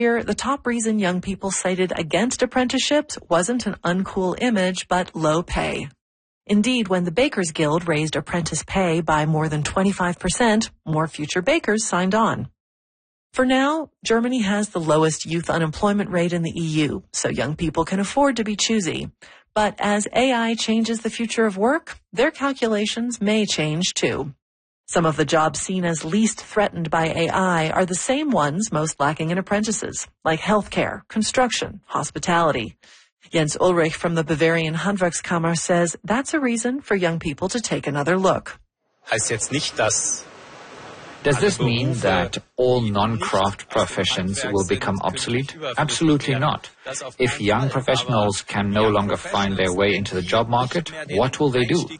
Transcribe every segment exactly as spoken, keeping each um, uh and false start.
Here, the top reason young people cited against apprenticeships wasn't an uncool image, but low pay. Indeed, when the Bakers Guild raised apprentice pay by more than twenty-five percent, more future bakers signed on. For now, Germany has the lowest youth unemployment rate in the E U, so young people can afford to be choosy. But as A I changes the future of work, their calculations may change too. Some of the jobs seen as least threatened by A I are the same ones most lacking in apprentices, like healthcare, construction, hospitality. Jens Ulrich from the Bavarian Handwerkskammer says that's a reason for young people to take another look. Does this mean that all non-craft professions will become obsolete? Absolutely not. If young professionals can no longer find their way into the job market, what will they do?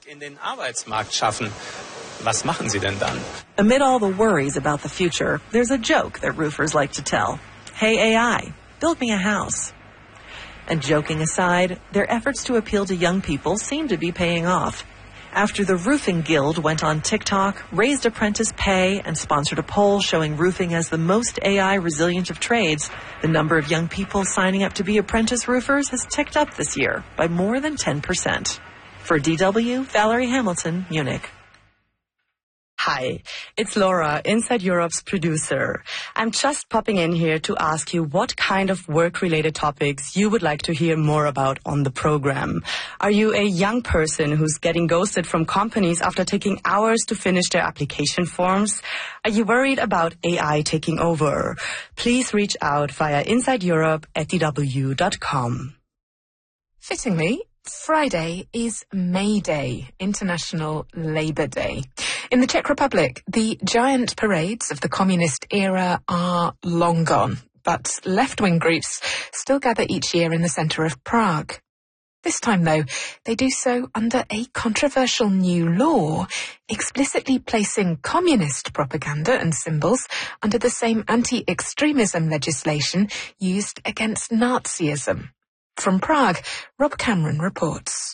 Amid all the worries about the future, there's a joke that roofers like to tell. Hey A I, build me a house. And joking aside, their efforts to appeal to young people seem to be paying off. After the Roofing Guild went on TikTok, raised apprentice pay, and sponsored a poll showing roofing as the most A I resilient of trades, the number of young people signing up to be apprentice roofers has ticked up this year by more than ten percent. For D W, Valerie Hamilton, Munich. Hi, it's Laura, Inside Europe's producer. I'm just popping in here to ask you what kind of work-related topics you would like to hear more about on the program. Are you a young person who's getting ghosted from companies after taking hours to finish their application forms? Are you worried about A I taking over? Please reach out via inside europe at d w dot com. Fittingly, Friday is May Day, International Labour Day. In the Czech Republic, the giant parades of the communist era are long gone, but left-wing groups still gather each year in the centre of Prague. This time, though, they do so under a controversial new law, explicitly placing communist propaganda and symbols under the same anti-extremism legislation used against Nazism. From Prague, Rob Cameron reports.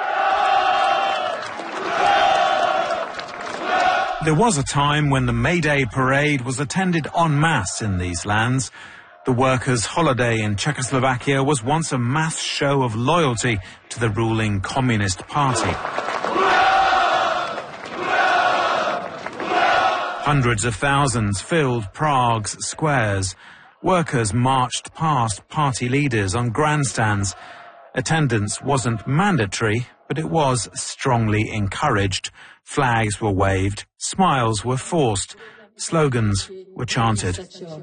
There was a time when the May Day parade was attended en masse in these lands. The workers' holiday in Czechoslovakia was once a mass show of loyalty to the ruling Communist Party. Hundreds of thousands filled Prague's squares. Workers marched past party leaders on grandstands. Attendance wasn't mandatory, but it was strongly encouraged. Flags were waved, smiles were forced, slogans were chanted.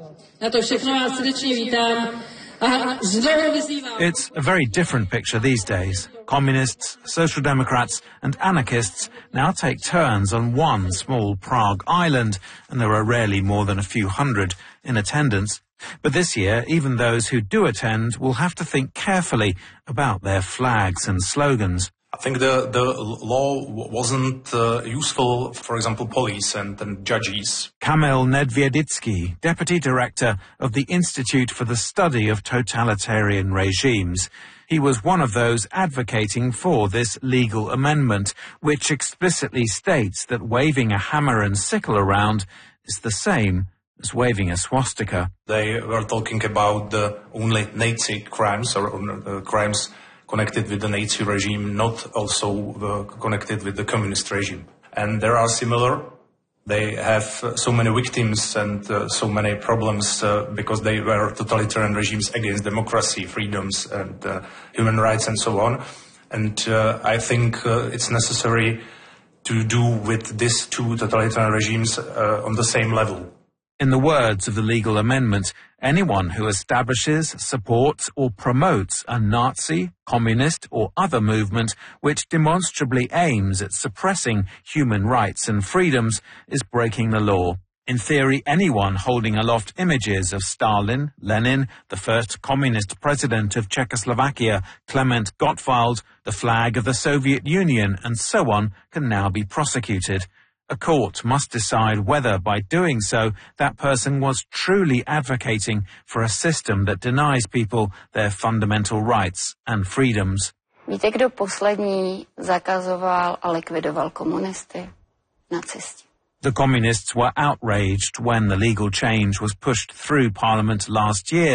It's a very different picture these days. Communists, social democrats and anarchists now take turns on one small Prague island, and there are rarely more than a few hundred in attendance. But this year, even those who do attend will have to think carefully about their flags and slogans. I think the, the law wasn't uh, useful, for example, police and, and judges. Kamil Nedvědický, Deputy Director of the Institute for the Study of Totalitarian Regimes. He was one of those advocating for this legal amendment, which explicitly states that waving a hammer and sickle around is the same as waving a swastika. They were talking about the only Nazi crimes or uh, crimes connected with the Nazi regime, not also uh, connected with the communist regime. And there are similar. They have uh, so many victims and uh, so many problems uh, because they were totalitarian regimes against democracy, freedoms and uh, human rights and so on. And uh, I think uh, it's necessary to do with these two totalitarian regimes uh, on the same level. In the words of the legal amendment, anyone who establishes, supports or promotes a Nazi, communist or other movement which demonstrably aims at suppressing human rights and freedoms is breaking the law. In theory, anyone holding aloft images of Stalin, Lenin, the first communist president of Czechoslovakia, Klement Gottwald, the flag of the Soviet Union, and so on, can now be prosecuted. A court must decide whether, by doing so, that person was truly advocating for a system that denies people their fundamental rights and freedoms. Víte, kdo poslední zakazoval a likvidoval komunisty? Nacisti. The communists were outraged when the legal change was pushed through Parliament last year.